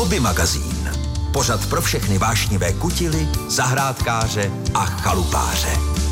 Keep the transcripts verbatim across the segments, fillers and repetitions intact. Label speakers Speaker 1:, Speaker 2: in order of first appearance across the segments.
Speaker 1: Hobby magazín. Pořad pro všechny vášnivé kutily, zahrádkáře a chalupáře.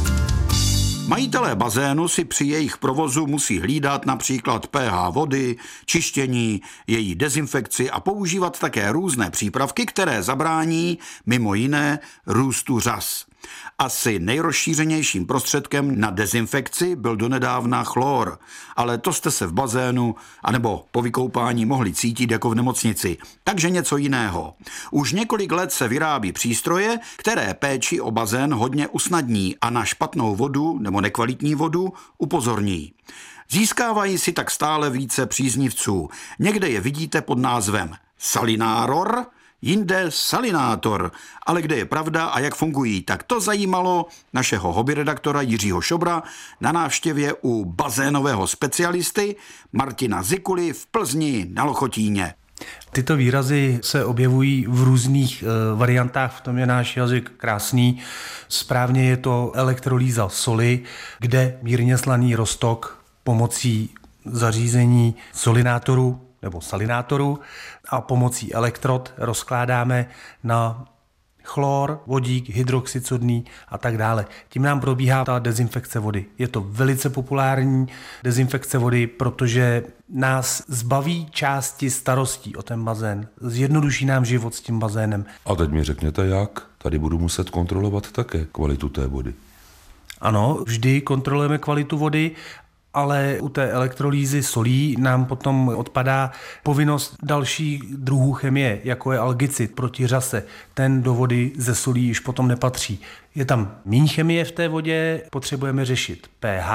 Speaker 2: Majitelé bazénu si při jejich provozu musí hlídat například pH vody, čištění, její dezinfekci a používat také různé přípravky, které zabrání, mimo jiné, růstu řas. Asi nejrozšířenějším prostředkem na dezinfekci byl donedávna chlor, ale to jste se v bazénu anebo po vykoupání mohli cítit jako v nemocnici, takže něco jiného. Už několik let se vyrábí přístroje, které péči o bazén hodně usnadní a na špatnou vodu nebo nekvalitní vodu upozorní. Získávají si tak stále více příznivců. Někde je vidíte pod názvem Salináror, jinde Salinátor, ale kde je pravda a jak fungují, tak to zajímalo našeho hobbyredaktora Jiřího Šobra na návštěvě u bazénového specialisty Martina Zikuly v Plzni na Lochotíně.
Speaker 3: Tyto výrazy se objevují v různých e, variantách, v tom je náš jazyk krásný. Správně je to elektrolýza soli, kde mírně slaný roztok pomocí zařízení solinátoru nebo salinátoru a pomocí elektrod rozkládáme na chlor, vodík, hydroxid sodný a tak dále. Tím nám probíhá ta dezinfekce vody. Je to velice populární dezinfekce vody, protože nás zbaví části starostí o ten bazén. Zjednoduší nám život s tím bazénem.
Speaker 4: A teď mi řekněte jak? Tady budu muset kontrolovat také kvalitu té vody.
Speaker 3: Ano, vždy kontrolujeme kvalitu vody, ale u té elektrolýzy solí nám potom odpadá povinnost dalších druhů chemie, jako je algicid proti řase. Ten do vody ze solí již potom nepatří. Je tam méně chemie v té vodě, potřebujeme řešit pH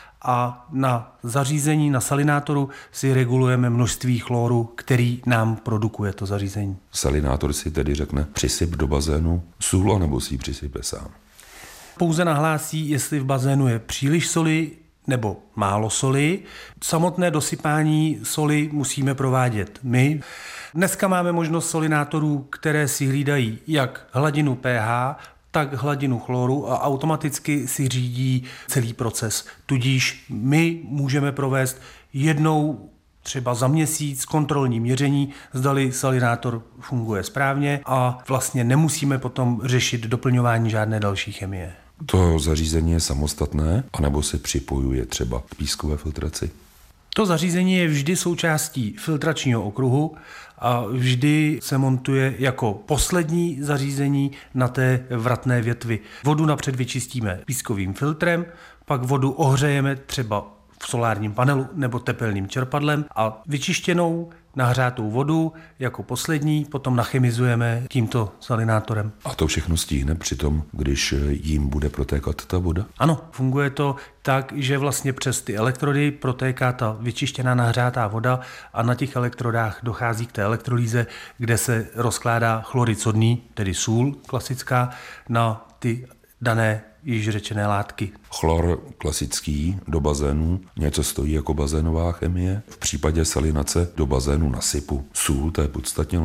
Speaker 3: a na zařízení, na salinátoru si regulujeme množství chloru, který nám produkuje to zařízení.
Speaker 4: Salinátor si tedy řekne přisyp do bazénu sůl, anebo si ji přisype sám?
Speaker 3: Pouze nahlásí, jestli v bazénu je příliš soli nebo málo soli. Samotné dosypání soli musíme provádět my. Dneska máme možnost solinátorů, které si hlídají jak hladinu pH, tak hladinu chloru a automaticky si řídí celý proces. Tudíž my můžeme provést jednou třeba za měsíc kontrolní měření, zdali salinátor funguje správně a vlastně nemusíme potom řešit doplňování žádné další chemie.
Speaker 4: To zařízení je samostatné, anebo se připojuje třeba k pískové filtraci?
Speaker 3: To zařízení je vždy součástí filtračního okruhu a vždy se montuje jako poslední zařízení na té vratné větvi. Vodu napřed vyčistíme pískovým filtrem, pak vodu ohřejeme třeba v solárním panelu nebo tepelným čerpadlem a vyčištěnou nahřátou vodu jako poslední potom nachemizujeme tímto salinátorem.
Speaker 4: A to všechno stihne přitom, když jim bude protékat ta voda?
Speaker 3: Ano, funguje to tak, že vlastně přes ty elektrody protéká ta vyčištěná nahřátá voda a na těch elektrodách dochází k té elektrolýze, kde se rozkládá chlorid sodný, tedy sůl klasická, na ty dané již řečené látky.
Speaker 4: Chlor klasický do bazénu něco stojí jako bazénová chemie. V případě salinace do bazénu nasypu sůl, to je podstatně